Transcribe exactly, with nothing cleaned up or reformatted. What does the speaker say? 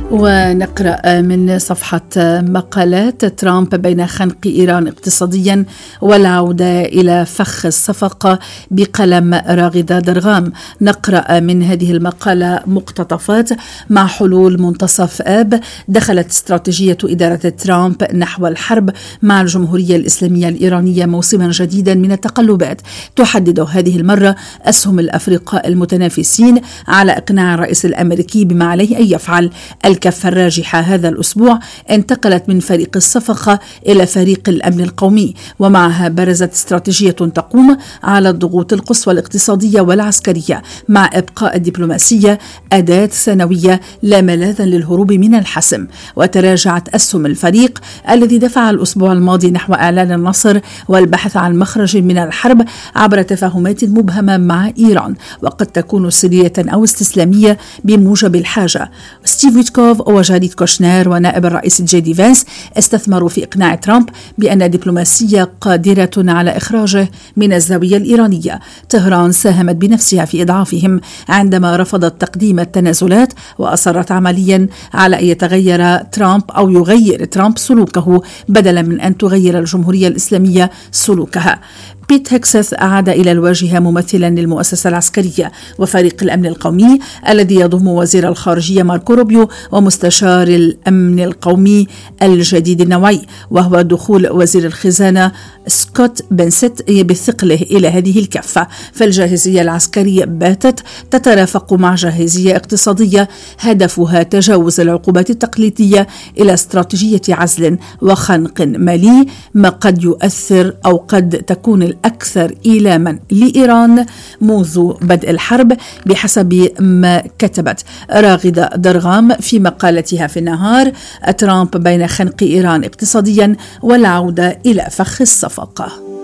ونقرأ من صفحة مقالات ترامب بين خنق إيران اقتصاديا والعودة إلى فخ الصفقة بقلم راغدة درغام. نقرأ من هذه المقالة مقتطفات. مع حلول منتصف آب دخلت استراتيجية إدارة ترامب نحو الحرب مع الجمهورية الإسلامية الإيرانية موسما جديدا من التقلبات. تحدد هذه المرة أسهم الأفرقاء المتنافسين على إقناع الرئيس الأمريكي بما عليه أن يفعل. الكفة الراجحة هذا الأسبوع انتقلت من فريق الصفقة إلى فريق الأمن القومي، ومعها برزت استراتيجية تقوم على الضغوط القصوى الاقتصادية والعسكرية مع إبقاء الدبلوماسية أداة ثانوية لا ملاذ للهروب من الحسم. وتراجعت أسهم الفريق الذي دفع الأسبوع الماضي نحو إعلان النصر والبحث عن مخرج من الحرب عبر تفاهمات مبهمة مع إيران، وقد تكون سرية أو استسلامية بموجب الحاجة. ستيف ويتكوف وجاريد كوشنير ونائب الرئيس جي دي فانس استثمروا في إقناع ترامب بأن الدبلوماسية قادرة على إخراجه من الزاوية الإيرانية. طهران ساهمت بنفسها في إضعافهم عندما رفضت تقديم التنازلات وأصرت عمليا على أن يتغير ترامب أو يغير ترامب سلوكه بدلا من أن تغير الجمهورية الإسلامية سلوكها. بيت هيكسث عاد إلى الواجهة ممثلا للمؤسسة العسكرية وفريق الأمن القومي الذي يضم وزير الخارجية ماركو روبيو ومستشار الأمن القومي الجديد النوعي، وهو دخول وزير الخزانة سكوت بنسيت بثقله إلى هذه الكفة. فالجاهزية العسكرية باتت تترافق مع جاهزية اقتصادية هدفها تجاوز العقوبات التقليدية إلى استراتيجية عزل وخنق مالي، ما قد يؤثر أو قد تكون الأكثر إيلاما لإيران منذ بدء الحرب بحسب ما كتبت راغدة درغام في مقالتها في النهار. ترامب بين خنق إيران اقتصاديا والعودة إلى فخ الصفقة.